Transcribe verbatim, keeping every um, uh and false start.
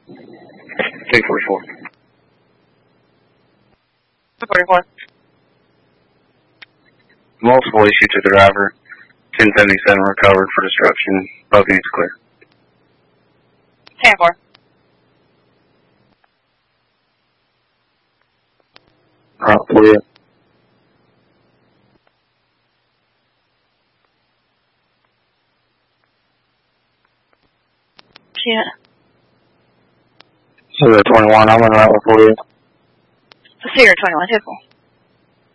two forty-four. two forty-four. Multiple issue to the driver. ten seventy-seven recovered for destruction. Both units clear. ten four. Right, clear. Shit. Sierra twenty-one, I'm in route for you. Sierra twenty-one, two four.